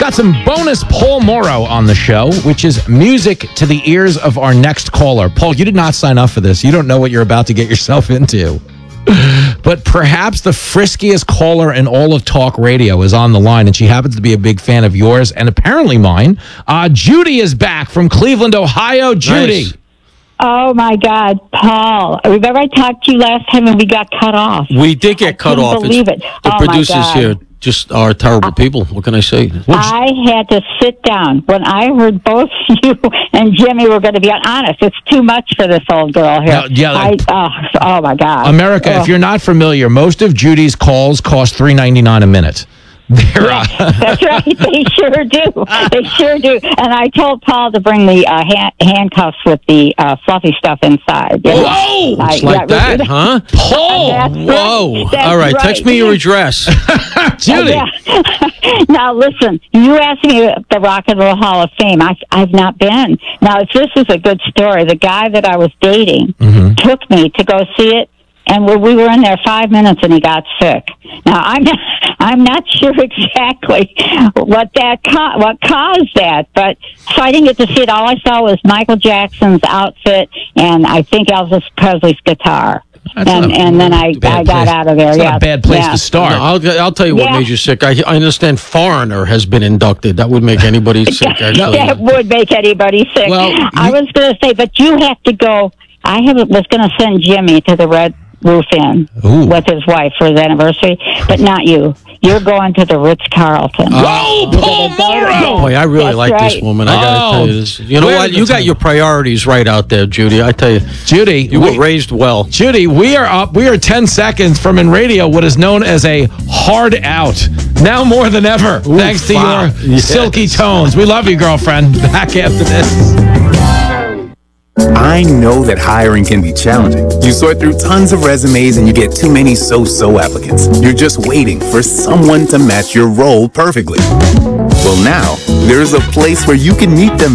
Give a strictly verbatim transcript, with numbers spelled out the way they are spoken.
got some bonus Paul Morrow on the show, which is music to the ears of our next caller. Paul, you did not sign up for this. You don't know what you're about to get yourself into. But perhaps the friskiest caller in all of talk radio is on the line, and she happens to be a big fan of yours and apparently mine. Uh, Judy is back from Cleveland, Ohio. Judy. Nice. Oh, my God, Paul. Remember I talked to you last time and we got cut off? We did get I cut couldn't off. believe It's- it. The Oh, my producers God. here just are terrible people. What can I say? I had to sit down when I heard both you and Jimmy were going to be on. Honest, it's too much for this old girl here. No, yeah, I, oh, oh, my God. America, oh. if you're not familiar, most of Judy's calls cost three ninety-nine a minute. They're, uh, That's right. They sure do. They sure do. And I told Paul to bring the uh, ha- handcuffs with the uh, fluffy stuff inside. You know? Whoa! I- It's like yeah, that, we- huh? Paul! That's right. Whoa. That's All right, right. text me your address. Judy! Yeah. Now listen, you asked me at the Rock and Roll Hall of Fame. I, I've not been. Now, if this is a good story, the guy that I was dating Mm-hmm. took me to go see it, and we we were in there five minutes, and he got sick. Now, I'm not, I'm not sure exactly what that co- what caused that, but so I didn't get to see it. All I saw was Michael Jackson's outfit, and I think Elvis Presley's guitar. That's and not a and then I, bad I got place. out of there. It's yeah, not a bad place yeah. to start. No, I'll, I'll tell you what Yeah. made you sick. I, I understand Foreigner has been inducted. That would make anybody sick, actually. That would make anybody sick. Well, I you- was going to say, but you have to go. I have, was going to send Jimmy to the Red Roof Inn Ooh. with his wife for his anniversary, but not you. You're going to the Ritz Carlton. Whoa, Paul Morrow! Boy, I really That's like right. this woman. I got to Oh. tell you this. You know Where what? did You the got time- your priorities right out there, Judy. I tell you, Judy, you were we- raised well. Judy, we are up. We are ten seconds from in radio what is known as a hard out. Now more than ever, thanks to wow. your Yes. silky tones. We love you, girlfriend. Back after this. I know that hiring can be challenging. You sort through tons of resumes and you get too many so-so applicants. You're just waiting for someone to match your role perfectly. Well, now, there's a place where you can meet them